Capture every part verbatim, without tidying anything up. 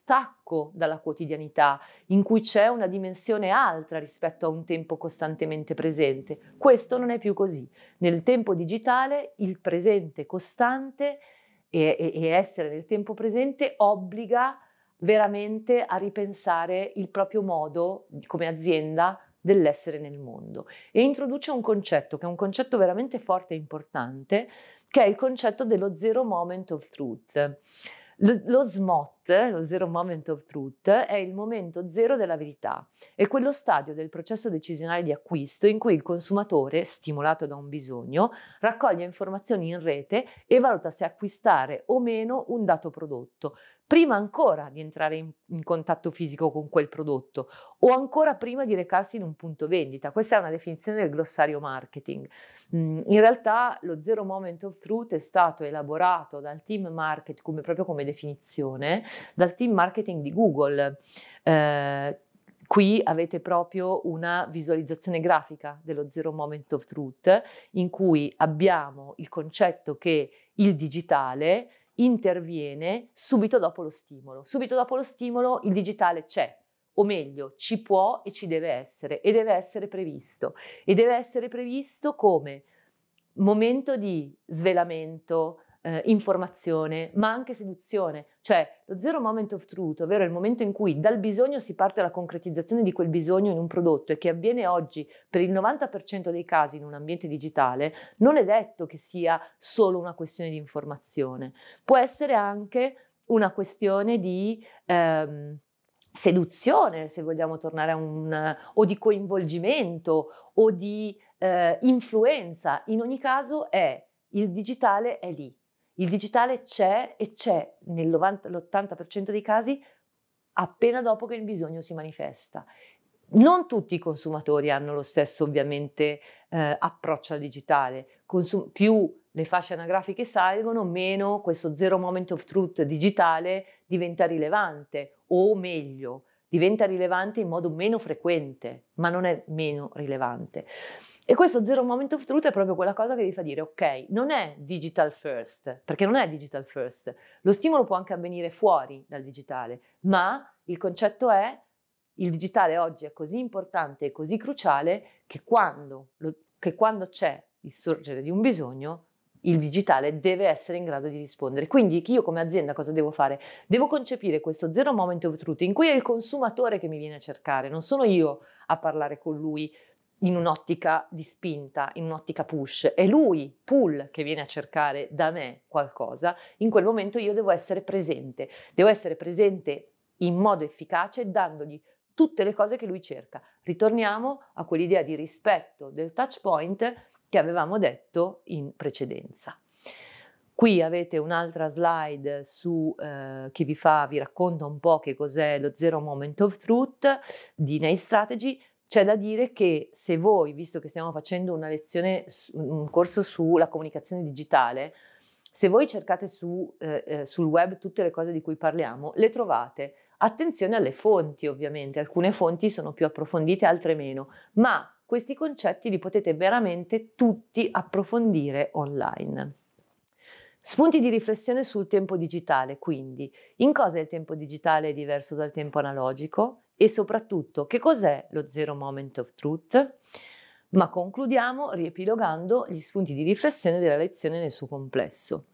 stacco dalla quotidianità, in cui c'è una dimensione altra rispetto a un tempo costantemente presente. Questo non è più così. Nel tempo digitale il presente costante e, e, e essere nel tempo presente obbliga veramente a ripensare il proprio modo come azienda dell'essere nel mondo, e introduce un concetto che è un concetto veramente forte e importante, che è il concetto dello zero moment of truth. Lo, lo S M O T, lo Zero Moment of Truth, è il momento zero della verità. È quello stadio del processo decisionale di acquisto in cui il consumatore, stimolato da un bisogno, raccoglie informazioni in rete e valuta se acquistare o meno un dato prodotto, prima ancora di entrare in, in contatto fisico con quel prodotto o ancora prima di recarsi in un punto vendita. Questa è una definizione del glossario marketing. In realtà lo Zero Moment of Truth è stato elaborato dal team market come, proprio come definizione, dal team marketing di Google. Eh, qui avete proprio una visualizzazione grafica dello Zero Moment of Truth, in cui abbiamo il concetto che il digitale interviene subito dopo lo stimolo. Subito dopo lo stimolo il digitale c'è, o meglio, ci può e ci deve essere, e deve essere previsto. E deve essere previsto come momento di svelamento, eh, informazione, ma anche seduzione. Cioè lo zero moment of truth, ovvero il momento in cui dal bisogno si parte alla concretizzazione di quel bisogno in un prodotto, e che avviene oggi per il novanta per cento dei casi in un ambiente digitale, non è detto che sia solo una questione di informazione. Può essere anche una questione di ehm, seduzione, se vogliamo tornare a un, o di coinvolgimento o di eh, influenza. In ogni caso è il digitale è lì. Il digitale c'è, e c'è nell'ottanta per cento dei casi appena dopo che il bisogno si manifesta. Non tutti i consumatori hanno lo stesso, ovviamente, eh, approccio al digitale. Consum- più le fasce anagrafiche salgono, meno questo zero moment of truth digitale diventa rilevante, o meglio, diventa rilevante in modo meno frequente, ma non è meno rilevante. E questo zero moment of truth è proprio quella cosa che vi fa dire: ok, non è digital first, perché non è digital first. Lo stimolo può anche avvenire fuori dal digitale, ma il concetto è: il digitale oggi è così importante e così cruciale che quando, lo, che quando c'è il sorgere di un bisogno, il digitale deve essere in grado di rispondere. Quindi io come azienda cosa devo fare? Devo concepire questo zero moment of truth in cui è il consumatore che mi viene a cercare, non sono io a parlare con lui in un'ottica di spinta, in un'ottica push. È lui, pull, che viene a cercare da me qualcosa. In quel momento io devo essere presente, devo essere presente in modo efficace, dandogli tutte le cose che lui cerca. Ritorniamo a quell'idea di rispetto del touch point che avevamo detto in precedenza. Qui avete un'altra slide su, eh, che vi fa, vi racconta un po' che cos'è lo Zero Moment of Truth di Ney Strategy. C'è da dire che se voi, visto che stiamo facendo una lezione, un corso sulla comunicazione digitale, se voi cercate su, eh, eh, sul web tutte le cose di cui parliamo, le trovate. Attenzione alle fonti, ovviamente, alcune fonti sono più approfondite, altre meno, ma questi concetti li potete veramente tutti approfondire online. Spunti di riflessione sul tempo digitale, quindi: in cosa il tempo digitale è diverso dal tempo analogico, e soprattutto che cos'è lo Zero Moment of Truth? Ma concludiamo riepilogando gli spunti di riflessione della lezione nel suo complesso.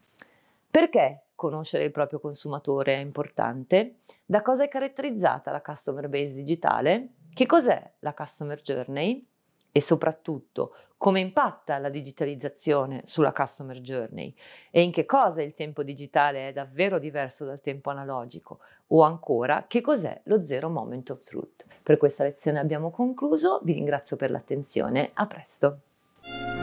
Perché conoscere il proprio consumatore è importante? Da cosa è caratterizzata la customer base digitale? Che cos'è la customer journey? E soprattutto, come impatta la digitalizzazione sulla customer journey? E in che cosa il tempo digitale è davvero diverso dal tempo analogico? O ancora, che cos'è lo Zero Moment of Truth? Per questa lezione abbiamo concluso, vi ringrazio per l'attenzione, a presto!